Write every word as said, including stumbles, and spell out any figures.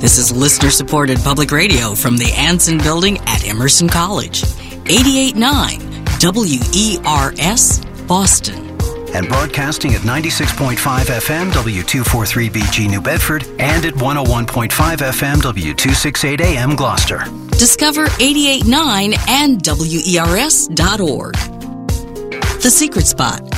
This is listener-supported public radio from the Anson Building at Emerson College. eighty-eight point nine W E R S, Boston. And broadcasting at ninety-six point five F M, W two forty-three B G New Bedford, and at one oh one point five F M, W two sixty-eight A M Gloucester. Discover eighty-eight point nine and W E R S dot org. The Secret Spot,